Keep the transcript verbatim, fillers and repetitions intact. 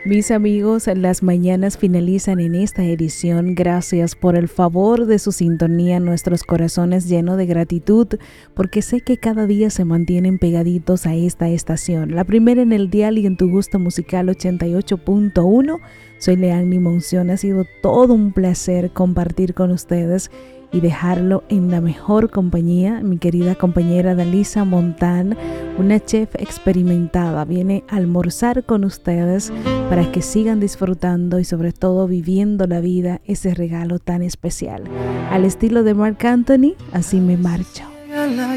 Mis amigos, las mañanas finalizan en esta edición. Gracias por el favor de su sintonía, nuestros corazones llenos de gratitud, porque sé que cada día se mantienen pegaditos a esta estación. La primera en el dial y en tu gusto musical ochenta y ocho punto uno. Soy Leanny Monción. Ha sido todo un placer compartir con ustedes y dejarlo en la mejor compañía. Mi querida compañera Dalisa Montán, una chef experimentada, viene a almorzar con ustedes para que sigan disfrutando y sobre todo viviendo la vida, ese regalo tan especial. Al estilo de Marc Anthony, así me marcho.